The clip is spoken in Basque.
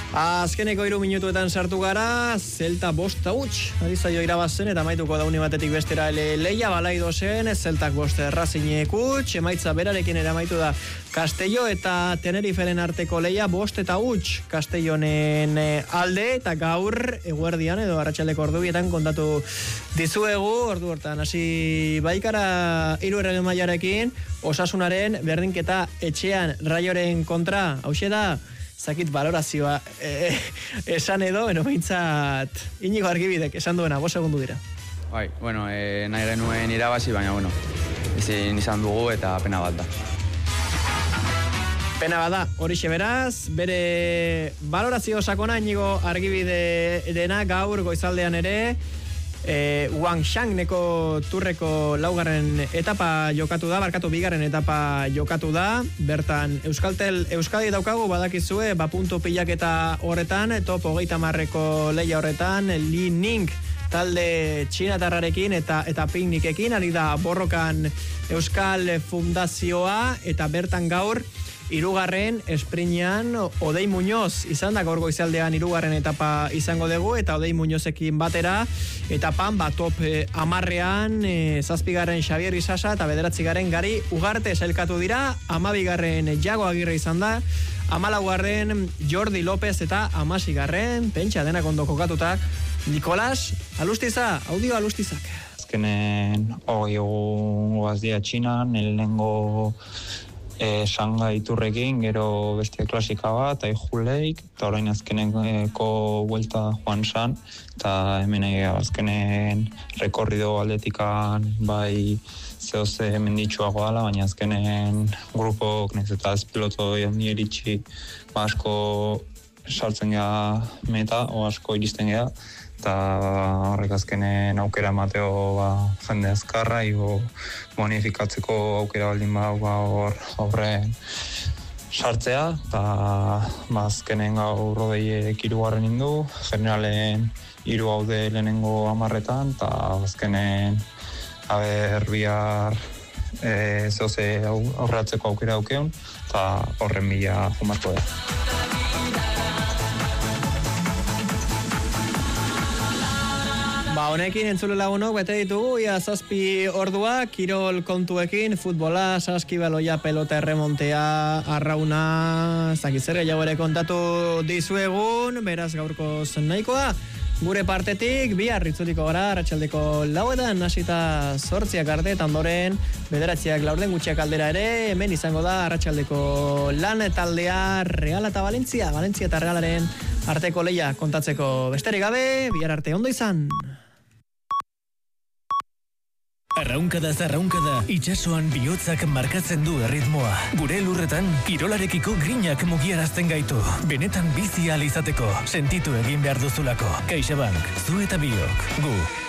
Azkeneko 3 minutuetan sartu gara, Zelta 5-0 ari zaio irabazen eta amaituko da uni batetik bestera Leia Balaidosen, Zeltak 5 Racingek huts, emaitza berarekin ere amaitu da Castello eta Teneriferen arteko leia 5-0 Castellonen alde, eta gaur eguerdian edo arratsaldeko ordubietan kontatu dizuegu, ordu hortan hasi baikara 3. mailarekin, Osasunaren berdinketa etxean Raioren kontra, hauxe da zakit balorazioa esan edo, behintzat Inigo Argibidek esan duena, 5 segundu dira. Bai, bueno, nahi genuen irabazi, baina, bueno, ezin izan dugu eta pena bat da. Pena bat da, horixe beraz, bere balorazio sakona Inigo Argibide dena gaur goizaldean ere, Wangshangneko turreko laugarren etapa jokatu da, bigarren etapa jokatu da, bertan Euskadi daukagu badakizue, puntu pilaketa horretan, top 30ko leia horretan, Li Ning talde txinatarrarekin eta piknikekin, ari da borrokan Euskal Fundazioa, eta bertan gaur, 3. esprinean Odei Muñoz izan da, gaur goizaldean 3. etapa izango dugu, eta Odei Muñozekin batera etapan top 10ean 7. Xabier Isasa eta 9. Gari Ugarte sailkatu dira, 12. Jago Agirre izan da, 14. Jordi López eta 16. Pentsa denak ondo kokatutak Nikolas Alustiza, audio Alustizak. Azkenen 20 egun goazdia Txinan, lehenengo Shanghai turrekin, gero bestia klasika bat, Aihu Lake, eta orain azkeneko buelta Juan San, eta hemen azkenen rekorrido aldetikan bai zehoze menditsuago dala, baina azkenen grupok, nahiz eta ez piloto ni eritxi, asko sartzen gea meta, o asko iristen gea, eta horrek azkenen aukera emateo jende azkarra, bonifikatzeko aukera baldin horren sartzea, eta azkenen gaur rodeiek 3. indu, generalen 3 haude lehenengo 10etan, eta azkenen bihar zehoze aurratzeko aukera aukeun, eta horren bila jumarko da. Honekin entzule lagunok bete ditugu, ia 7 ordua, kirol kontuekin, futbola, saskibaloia, pelota erremontea, arrauna, zakizere jau ere kontatu dizuegun, beraz gaurko nahikoa. Gure partetik, bihar itzuliko gara, arratsaldeko 4etan, hasita 8 arte, eta ondoren 9 laurden gutxiak aldera ere, hemen izango da arratsaldeko lan taldea Real eta Valencia eta Realaren arteko leia kontatzeko besterik gabe, bihar arte ondo izan. Arraunkada zarraunkada, itsasoan bihotzak markatzen du erritmoa. Gure lurretan, kirolarekiko grinak mugiarazten gaitu. Benetan bizi ahal izateko, sentitu egin behar duzulako. CaixaBank, zu eta biok, gu.